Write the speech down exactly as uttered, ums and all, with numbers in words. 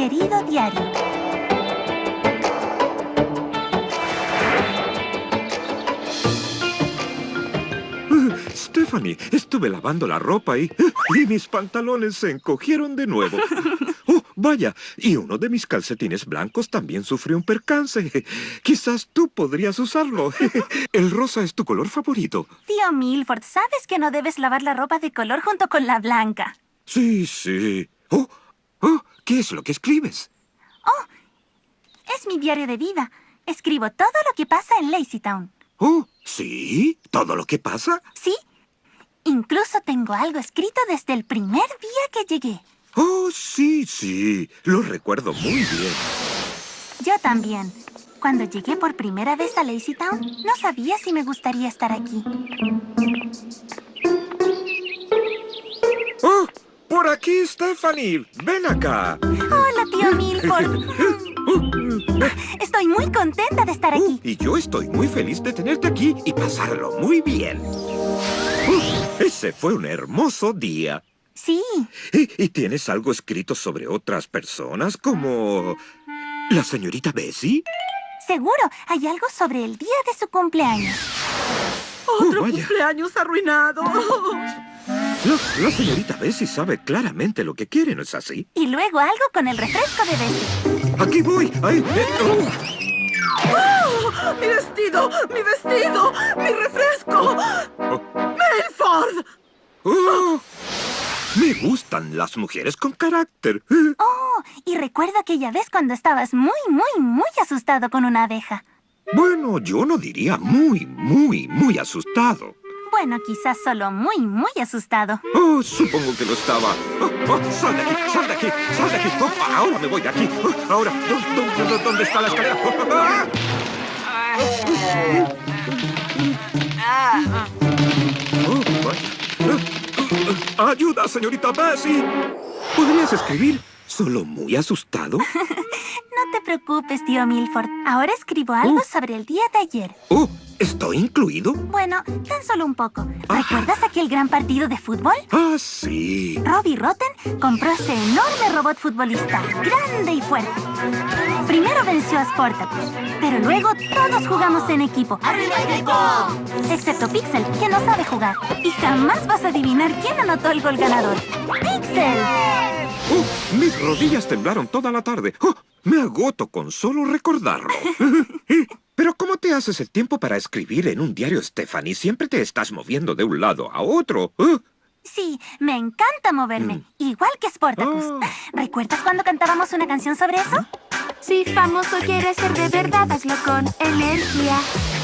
querido diario. Stephanie, estuve lavando la ropa y, y mis pantalones se encogieron de nuevo. ¡Oh, vaya! Y uno de mis calcetines blancos también sufrió un percance. Quizás tú podrías usarlo. El rosa es tu color favorito. Tío Milford, sabes que no debes lavar la ropa de color junto con la blanca. Sí, sí. Oh, oh, ¿qué es lo que escribes? Oh, es mi diario de vida. Escribo todo lo que pasa en Lazytown. Oh, ¿sí? ¿Todo lo que pasa? Sí. Incluso tengo algo escrito desde el primer día que llegué. Oh, sí, sí. Lo recuerdo muy bien. Yo también. Cuando llegué por primera vez a Lazytown, no sabía si me gustaría estar aquí. ¡Oh! ¡Por aquí, Stephanie! ¡Ven acá! Hola, tío Milford. Estoy muy contenta de estar aquí. Uh, y yo estoy muy feliz de tenerte aquí y pasarlo muy bien. Uh, ese fue un hermoso día. Sí. ¿Y, y tienes algo escrito sobre otras personas, como la señorita Bessie? Seguro, hay algo sobre el día de su cumpleaños. ¡Otro Oh, vaya. cumpleaños arruinado! La, la señorita Bessie sabe claramente lo que quiere, ¿no es así? Y luego algo con el refresco de Bessie. ¡Aquí voy! ¡Ay! eh, oh. ¡Oh! ¡Mi vestido! ¡Mi vestido! ¡Mi refresco! Oh. ¡Milford! ¡Oh! Me gustan las mujeres con carácter. Oh, y recuerdo aquella vez cuando estabas muy, muy, muy asustado con una abeja. Bueno, yo no diría muy, muy, muy asustado. Bueno, quizás solo muy, muy asustado. Oh, supongo que lo estaba. Oh, oh, ¡sal de aquí! ¡Sal de aquí! ¡Sal de aquí! Oh, ahora me voy de aquí. Oh, ahora, ¿dó- dó- ¿dónde está la escalera? Oh, ah. Oh, vaya. Ah, ¡ayuda, señorita Bessie! ¿Podrías escribir solo muy asustado? No te preocupes, tío Milford. Ahora escribo algo Oh. sobre el día de ayer. Oh, ¿estoy incluido? Bueno, tan solo un poco. Ah. ¿Recuerdas aquel gran partido de fútbol? Ah, sí. Robbie Rotten compró ese enorme robot futbolista, grande y fuerte. Primero venció a Sportacus, pero luego todos jugamos en equipo. ¡Arriba equipo! Excepto Pixel, que no sabe jugar. Y jamás vas a adivinar quién anotó el gol ganador. ¡Pixel! Oh, mis rodillas temblaron toda la tarde. Oh, me agoto con solo recordarlo. Pero ¿cómo te haces el tiempo para escribir en un diario, Stephanie? Siempre te estás moviendo de un lado a otro. Oh. Sí, me encanta moverme, Mm. igual que Sportacus. Oh. ¿Recuerdas cuando cantábamos una canción sobre eso? Si famoso quieres ser de verdad, hazlo con energía.